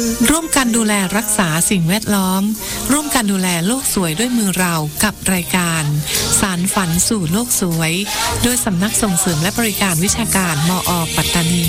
ร่วมกันดูแลรักษาสิ่งแวดล้อมร่วมกันดูแลโลกสวยด้วยมือเรากับรายการสารฝันสู่โลกสวยโดยสำนักส่งเสริมและบริการวิชาการมอ.ปัตตานี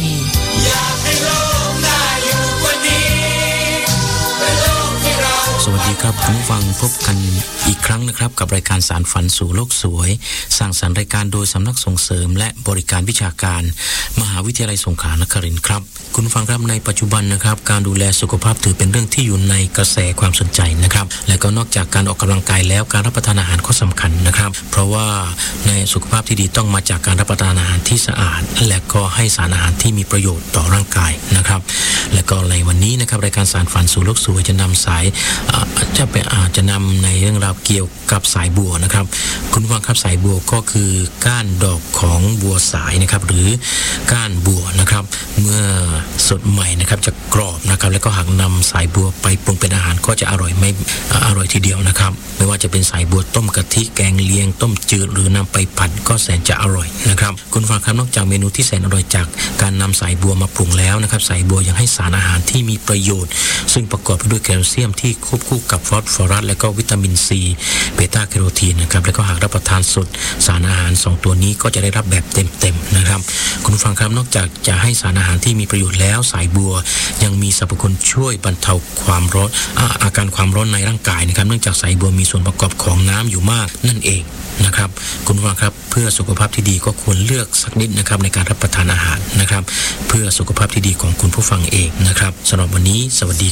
สวัสดีครับคุณผู้ฟังพบกันอีกครั้งนะครับกับรายการสารฝันสู่โลกสวยสร้างสรรค์รายการโดยสำนักส่งเสริมและบริการวิชาการมหาวิทยาลัยสงขลานครินทร์ครับคุณผู้ฟังครับในปัจจุบันนะครับการดูแลสุขภาพถือเป็นเรื่องที่อยู่ในกระแสความสนใจนะครับและก็นอกจากการออกกำลังกายแล้วการรับประทานอาหารก็สำคัญนะครับเพราะว่าในสุขภาพที่ดีต้องมาจากการรับประทานอาหารที่สะอาดและก็ให้สารอาหารที่มีประโยชน์ต่อร่างกายนะครับและก็ในวันนี้นะครับรายการสารฝันสู่โลกสวยจะนำสายจะนำในเรื่องราวเกี่ยวกับสายบัวนะครับคุณผู้ฟังครับสายบัวก็คือก้านดอกของบัวสายนะครับหรือก้านบัวนะครับเมื่อสดใหม่นะครับจะกรอบนะครับแล้วก็หากนำสายบัวไปปรุงเป็นอาหารก็จะอร่อยทีเดียวนะครับไม่ว่าจะเป็นสายบัวต้มกะทิแกงเลียงต้มจืดหรือนำไปผัดก็แสนจะอร่อยนะครับคุณผู้ฟังครับนอกจากเมนูที่แสนอร่อยจากการนำสายบัวมาปรุงแล้วนะครับสายบัวยังให้สารอาหารที่มีประโยชน์ซึ่งประกอบไปด้วยแคลเซียมที่ควบคู่กับฟอสฟอรัสและก็วิตามินซีเบต้าแคโรทีนนะครับแล้วก็หากรับประทานสดสารอาหาร2ตัวนี้ก็จะได้รับแบบเต็มๆนะครับคุณผู้ฟังครับนอกจากจะให้สารอาหารที่มีประโยชน์แล้วสายบัวยังมีสรรพคุณช่วยบรรเทาความร้อนอาการความร้อนในร่างกายนะครับเนื่องจากสายบัวมีส่วนประกอบของน้ำอยู่มากนั่นเองนะครับคุณผู้ฟังครับเพื่อสุขภาพที่ดีก็ควรเลือกสักนิดนะครับในการรับประทานอาหารนะครับเพื่อสุขภาพที่ดีของคุณผู้ฟังเองนะครับสำหรับวันนี้สวัสดี